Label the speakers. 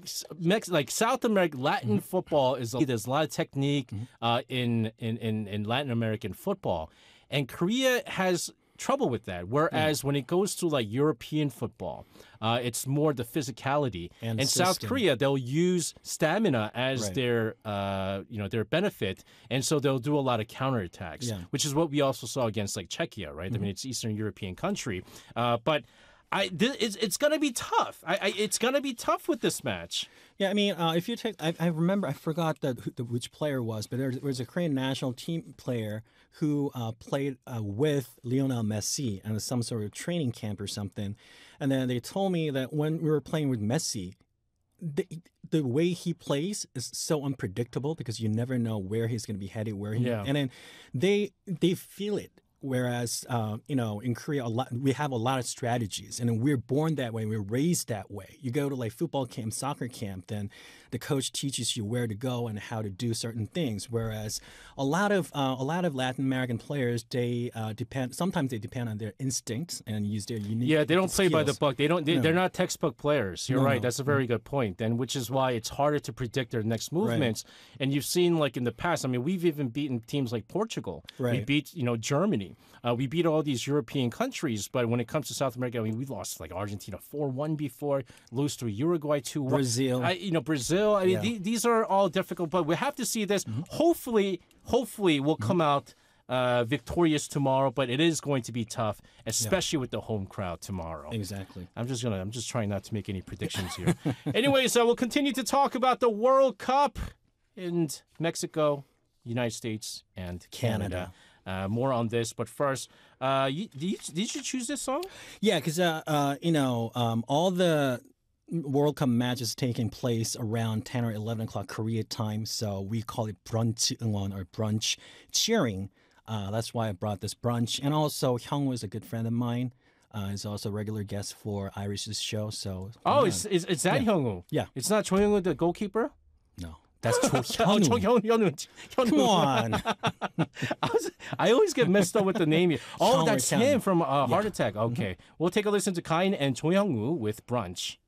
Speaker 1: like South American Latin football is there's a lot of technique in Latin American football, and Korea has trouble with that. Whereas when it goes to like European football, it's more the physicality. And in South Korea, they'll use stamina as their their benefit, and so they'll do a lot of counterattacks, which is what we also saw against like Czechia, right? I mean, it's Eastern European country, but. It's going to be tough. It's going to be tough with this match.
Speaker 2: Yeah, I mean, if you take, I remember, I forgot which player it was, but there was a Korean national team player who played with Lionel Messi and some sort of training camp or something. And then they told me that when we were playing with Messi, the way he plays is so unpredictable because you never know where he's going to be headed, and then they feel it. Whereas, in Korea, we have a lot of strategies, and we're born that way. We're raised that way. You go to like football camp, soccer camp, then the coach teaches you where to go and how to do certain things. Whereas a lot of Latin American players, sometimes they depend on their instincts and use their unique.
Speaker 1: Yeah, they don't play by the
Speaker 2: skills.
Speaker 1: book. They're not textbook players. You're right.
Speaker 2: No.
Speaker 1: That's a very good point. And which is why it's harder to predict their next movements. Right. And you've seen like in the past. I mean, we've even beaten teams like Portugal.
Speaker 2: Right.
Speaker 1: We beat Germany. We beat all these European countries, but when it comes to South America, I mean, we lost like Argentina 4-1 before, lose to Uruguay 2-1.
Speaker 2: Brazil.
Speaker 1: Brazil. I mean, these are all difficult, but we have to see this. Hopefully we'll come out victorious tomorrow, but it is going to be tough, especially with the home crowd tomorrow.
Speaker 2: Exactly.
Speaker 1: I'm just trying not to make any predictions here. Anyways, we'll continue to talk about the World Cup in Mexico, United States, and Canada. More on this, but first, did you choose this song?
Speaker 2: Yeah, because all the World Cup matches taking place around 10 or 11 o'clock Korea time, so we call it brunch 응원 or brunch cheering. That's why I brought this brunch, and also Hyungwoo is a good friend of mine. He's also a regular guest for Irish's show. So
Speaker 1: it's that Hyungwoo?
Speaker 2: Yeah,
Speaker 1: it's not Cho Hyungwoo, the goalkeeper.
Speaker 2: No. That's Cho
Speaker 1: Hyunwoo.
Speaker 2: Come on.
Speaker 1: I always get messed up with the name. Oh, that's him from Heart Attack. Okay. We'll take a listen to Kain and Cho Hyungwoo with Brunch.